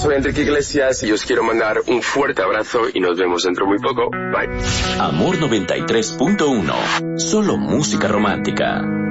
soy Enrique Iglesias y os quiero mandar un fuerte abrazo y nos vemos dentro muy poco. Bye. Amor 93.1. Solo música romántica.